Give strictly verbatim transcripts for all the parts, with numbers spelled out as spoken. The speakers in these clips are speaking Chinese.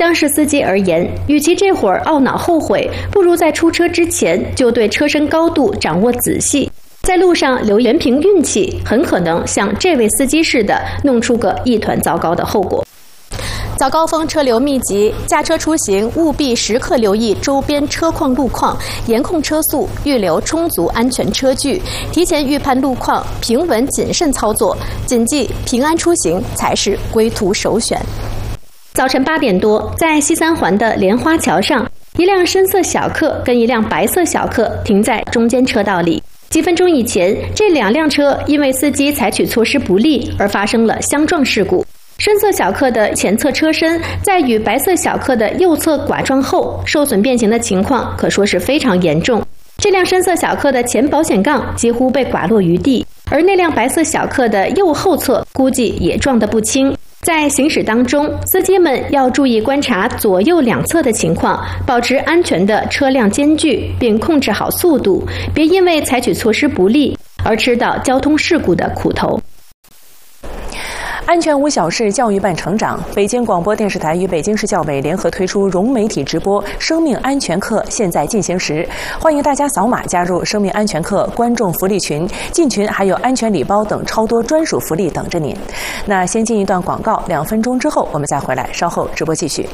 当事司机而言，与其这会儿懊恼后悔，不如在出车之前就对车身高度掌握仔细，在路上留全凭运气，很可能像这位司机似的，弄出个一团糟糕的后果。早高峰车流密集，驾车出行务必时刻留意周边车况路况，严控车速，预留充足安全车距，提前预判路况，平稳谨慎操作，谨记平安出行才是归途首选。早晨八点多，在西三环的莲花桥上，一辆深色小客跟一辆白色小客停在中间车道里。几分钟以前，这两辆车因为司机采取措施不力而发生了相撞事故。深色小客的前侧车身在与白色小客的右侧剐撞后，受损变形的情况可说是非常严重。这辆深色小客的前保险杠几乎被剐落于地，而那辆白色小客的右后侧估计也撞得不轻。在行驶当中，司机们要注意观察左右两侧的情况，保持安全的车辆间距，并控制好速度，别因为采取措施不力而吃到交通事故的苦头。 安全无小事，教育伴成长。北京广播电视台与北京市教委联合推出融媒体直播生命安全课现在进行时，欢迎大家扫码加入生命安全课观众福利群，进群还有安全礼包等超多专属福利等着您。那先进一段广告，两分钟之后我们再回来，稍后直播继续。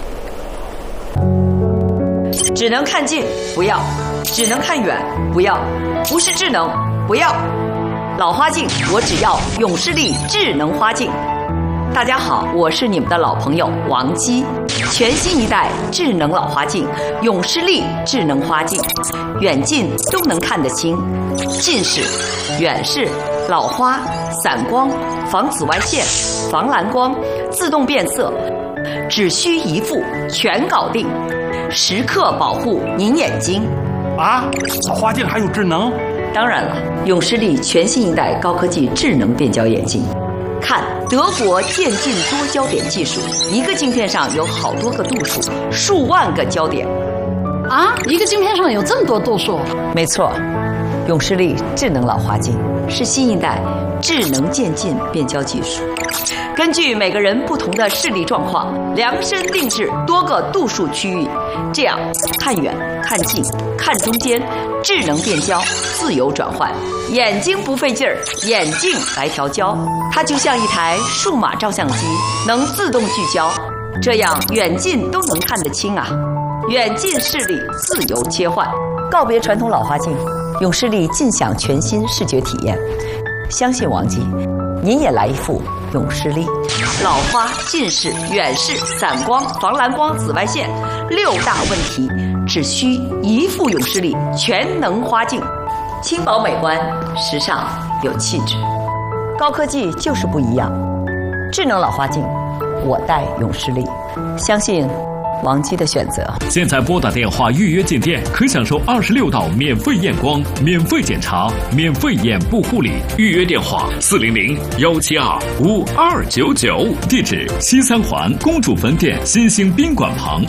只能看近不要，只能看远不要，不是智能不要。老花镜我只要永视力智能花镜。大家好，我是你们的老朋友王姬。全新一代智能老花镜永视力智能花镜，远近都能看得清，近视、远视、老花、散光、防紫外线、防蓝光、自动变色，只需一副全搞定，时刻保护您眼睛。 啊，老花镜还有智能？ 当然了，永视力全新一代高科技智能变焦眼镜。看德国渐进多焦点技术，一个镜片上有好多个度数，数万个焦点。 啊，一个镜片上有这么多度数？ 没错，永视力智能老花镜是新一代智能渐进变焦技术，根据每个人不同的视力状况，量身定制多个度数区域，这样看远、看近、看中间，智能变焦，自由转换，眼睛不费劲儿，眼镜来调焦。它就像一台数码照相机，能自动聚焦，这样远近都能看得清啊！远近视力自由切换，告别传统老花镜，永视力尽享全新视觉体验。相信王姬，您也来一副永视力。老花、近视、远视、散光、防蓝光、紫外线六大问题，只需一副永视力全能花镜，轻薄美观，时尚有气质。高科技就是不一样，智能老花镜，我戴永视力，相信王姬的选择。 现在拨打电话预约进店，可享受二十六道免费验光、免费检查、免费眼部护理。预约电话：四零零幺七二五二九九，地址：西三环公主坟店新兴宾馆旁。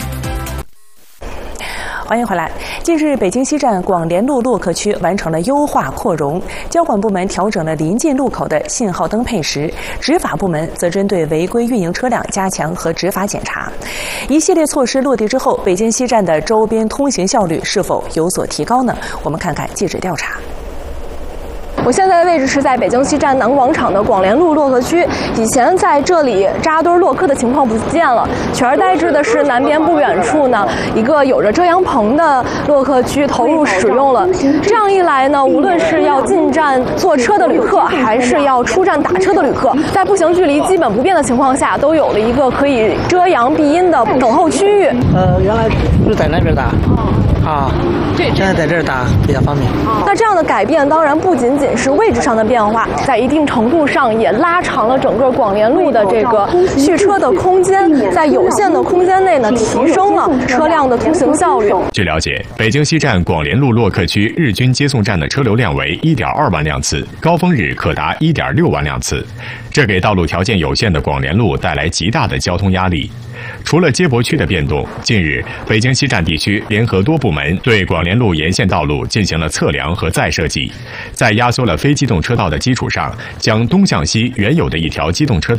欢迎回来。近日，北京西站广联路洛克区完成了优化扩容，交管部门调整了临近路口的信号灯配时，执法部门则针对违规运营车辆加强和执法检查。一系列措施落地之后，北京西站的周边通行效率是否有所提高呢？我们看看记者调查。 我现在的位置是在北京西站南广场的广联路洛克区。以前在这里扎堆洛客的情况不见了，取而代之的是南边不远处呢一个有着遮阳棚的洛克区投入使用了。这样一来呢，无论是要进站坐车的旅客，还是要出站打车的旅客，在步行距离基本不变的情况下，都有了一个可以遮阳避阴的等候区域。 呃，原来是在那边打。啊，对，现在在这儿打比较方便。 那这样的改变当然不仅仅是位置上的变化，在一定程度上也拉长了整个广联路的这个续车的空间，在有限的空间内呢，提升了车辆的通行效率。 据了解，北京西站广联路洛克区日均接送站的车流量为 一点二万辆次，高峰日可达 一点六万辆次，这给道路条件有限的广联路带来极大的交通压力。除了接驳区的变动，近日北京西站地区联合多部门对广联路沿线道路进行了测量和再设计，在压缩了非机动车道的基础上，将东向西原有的一条机动车道